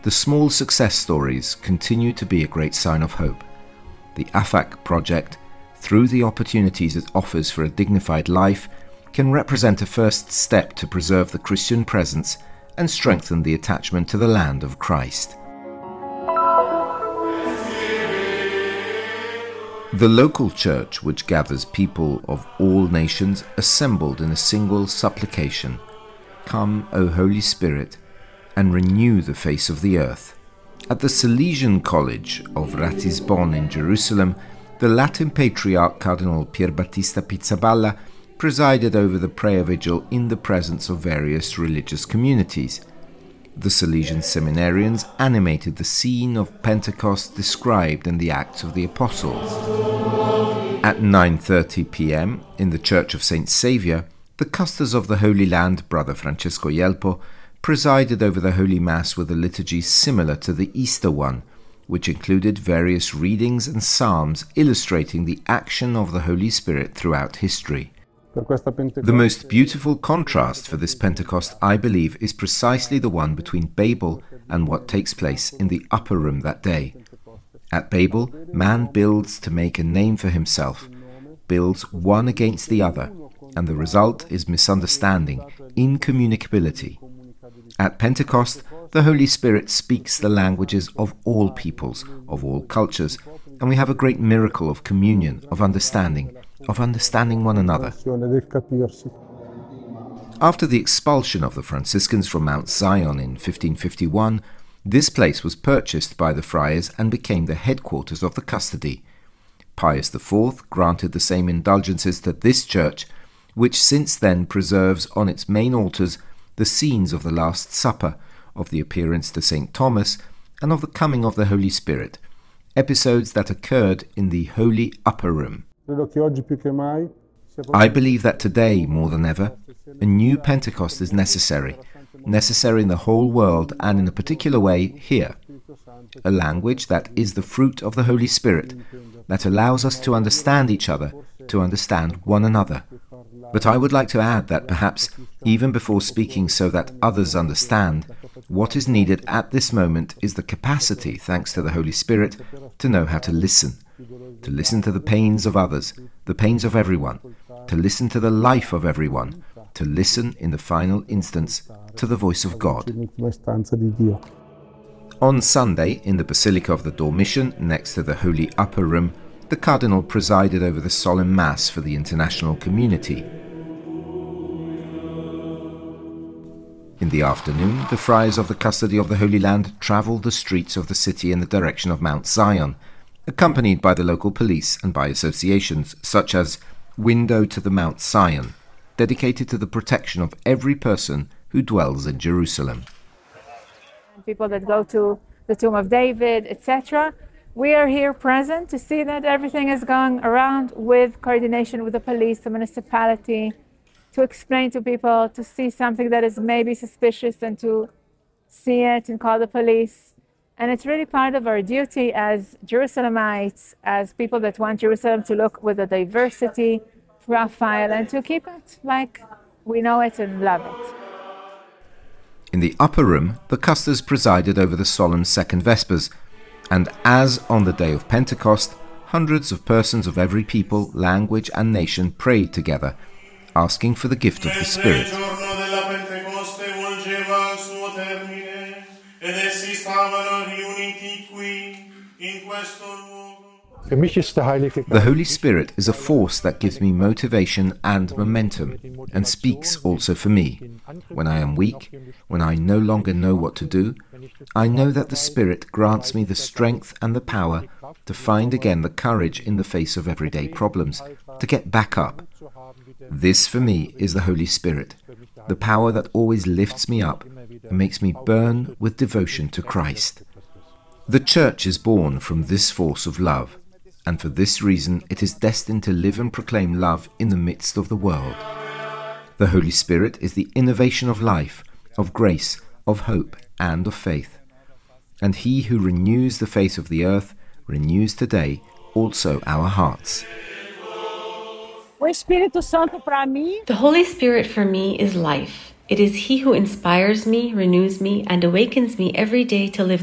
the small success stories continue to be a great sign of hope. The AFAC project, through the opportunities it offers for a dignified life, can represent a first step to preserve the Christian presence and strengthen the attachment to the land of Christ. The local church, which gathers people of all nations assembled in a single supplication, "Come, O Holy Spirit, and renew the face of the earth." At the Salesian College of Ratisbon in Jerusalem, the Latin Patriarch Cardinal Pierbattista Pizzaballa presided over the prayer vigil in the presence of various religious communities. The Salesian seminarians animated the scene of Pentecost described in the Acts of the Apostles. At 9:30 p.m. in the Church of St. Saviour, the Custos of the Holy Land, Brother Francesco Yelpo, presided over the Holy Mass with a liturgy similar to the Easter one, which included various readings and psalms illustrating the action of the Holy Spirit throughout history. The most beautiful contrast for this Pentecost, I believe, is precisely the one between Babel and what takes place in the upper room that day. At Babel, man builds to make a name for himself, builds one against the other, and the result is misunderstanding, incommunicability. At Pentecost, the Holy Spirit speaks the languages of all peoples, of all cultures, and we have a great miracle of communion, of understanding one another. After the expulsion of the Franciscans from Mount Zion in 1551, this place was purchased by the friars and became the headquarters of the custody. Pius IV granted the same indulgences to this church, which since then preserves on its main altars the scenes of the Last Supper, of the appearance to St. Thomas, and of the coming of the Holy Spirit, episodes that occurred in the Holy Upper Room. I believe that today, more than ever, a new Pentecost is necessary in the whole world and in a particular way here. A language that is the fruit of the Holy Spirit, that allows us to understand each other, to understand one another. But I would like to add that perhaps, even before speaking so that others understand, what is needed at this moment is the capacity, thanks to the Holy Spirit, to know how to listen to the pains of others, the pains of everyone, to listen to the life of everyone, to listen, in the final instance, to the voice of God. On Sunday, in the Basilica of the Dormition, next to the Holy Upper Room, the Cardinal presided over the solemn Mass for the international community. In the afternoon, the friars of the Custody of the Holy Land travelled the streets of the city in the direction of Mount Zion, accompanied by the local police and by associations such as Window to the Mount Zion, dedicated to the protection of every person who dwells in Jerusalem. People that go to the Tomb of David, etc. We are here present to see that everything is going around with coordination with the police, the municipality, to explain to people, to see something that is maybe suspicious and to see it and call the police. And it's really part of our duty as Jerusalemites, as people that want Jerusalem to look with a diversity profile and to keep it like we know it and love it. In the upper room, the Custos presided over the solemn Second Vespers, and as on the day of Pentecost, hundreds of persons of every people, language and nation prayed together, asking for the gift of the Spirit. The Holy Spirit is a force that gives me motivation and momentum, and speaks also for me. When I am weak, when I no longer know what to do, I know that the Spirit grants me the strength and the power to find again the courage in the face of everyday problems, to get back up. This for me is the Holy Spirit, the power that always lifts me up and makes me burn with devotion to Christ. The Church is born from this force of love, and for this reason it is destined to live and proclaim love in the midst of the world. The Holy Spirit is the innovation of life, of grace, of hope, and of faith. And He who renews the face of the earth renews today also our hearts. The Holy Spirit for me is life. It is He who inspires me, renews me, and awakens me every day to live